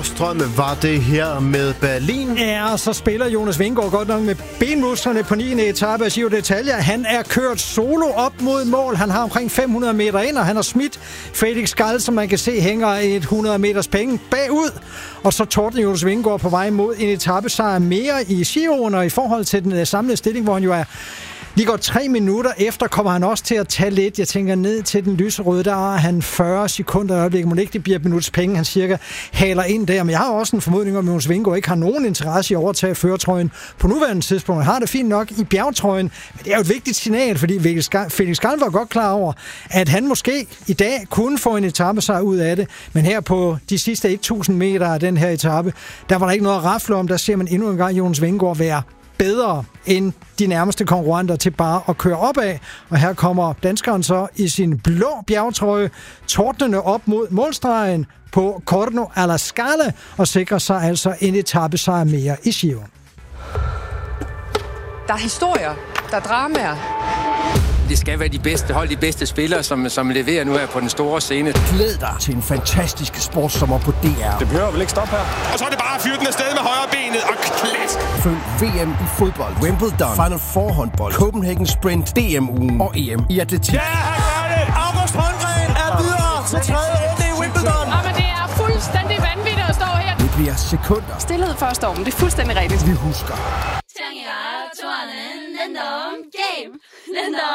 Nordstrøm var det her med Berlin. Ja, og så spiller Jonas Vingegaard godt nok med benmusklerne på 9. etape af Giro d'Italia. Han er kørt solo op mod mål. Han har omkring 500 meter ind, og han har smidt Felix Gall, som man kan se, hænger et 100 meters penge bagud. Og så tordner Jonas Vingegaard på vej mod en etapesejr mere i Giroen, og i forhold til den samlede stilling, hvor han jo er lige godt 3 minutter efter, kommer han også til at tage lidt. Jeg tænker ned til den lyserøde, der har han 40 sekunder i øjeblikket. Må ikke det bliver et minuts penge, han cirka haler ind der. Men jeg har også en formodning om, at Jonas Vingegaard ikke har nogen interesse i at overtage førertrøjen på nuværende tidspunkt. Han har det fint nok i bjergtrøjen, men det er jo et vigtigt signal, fordi Felix Gall var godt klar over, at han måske i dag kunne få en etapesejr ud af det. Men her på de sidste 1000 meter af den her etape, der var der ikke noget at rafle om. Der ser man endnu en gang Jonas Vingegaard være bedre end de nærmeste konkurrenter til bare at køre opad. Og her kommer danskeren så i sin blå bjergtrøje tordnende op mod målstregen på Corno alla Scala og sikrer sig altså en etapesejr mere i Giroen. Der er historier, der er dramaer. Det skal være de bedste hold, de bedste spillere, som leverer nu her på den store scene. Glæd dig til en fantastisk sportssommer på DR. Det behøver vel ikke stoppe her. Og så er det bare at fyre den afsted med højre benet og klask. Følg VM i fodbold, Wimbledon, Final Four håndbold, Copenhagen Sprint, DM-ugen og EM i atletik. Ja, han gør det! August Holmgren er videre til tredje runde i Wimbledon. Ja, men det er fuldstændig vanvittigt at stå her. Det bliver sekunder. Stilhed før stormen, det er fuldstændig rigtigt. Vi husker.